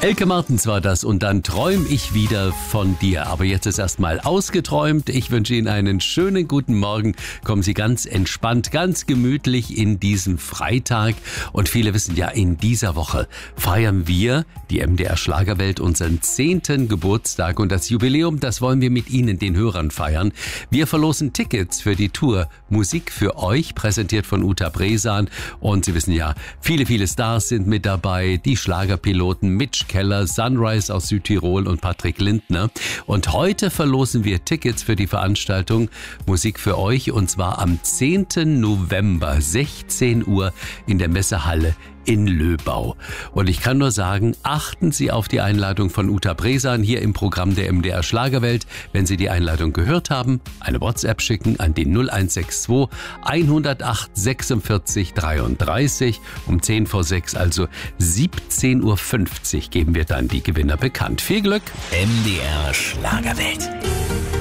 Elke Martens war das und dann träum ich wieder von dir. Aber jetzt ist erstmal ausgeträumt. Ich wünsche Ihnen einen schönen guten Morgen. Kommen Sie ganz entspannt, ganz gemütlich in diesen Freitag. Und viele wissen ja, in dieser Woche feiern wir, die MDR Schlagerwelt, unseren 10. Geburtstag. Und das Jubiläum, das wollen wir mit Ihnen, den Hörern, feiern. Wir verlosen Tickets für die Tour Musik für euch, präsentiert von Uta Bresan. Und Sie wissen ja, viele Stars sind mit dabei. Die Schlagerpiloten Mitch Keller, Sunrise aus Südtirol und Patrick Lindner. Und heute verlosen wir Tickets für die Veranstaltung Musik für euch, und zwar am 10. November, 16 Uhr in der Messehalle in Löbau. Und ich kann nur sagen, achten Sie auf die Einladung von Uta Bresan hier im Programm der MDR Schlagerwelt. Wenn Sie die Einladung gehört haben, eine WhatsApp schicken an die 0162 108 46 33. Um 10 vor 6, also 17.50 Uhr, geben wir dann die Gewinner bekannt. Viel Glück! MDR Schlagerwelt.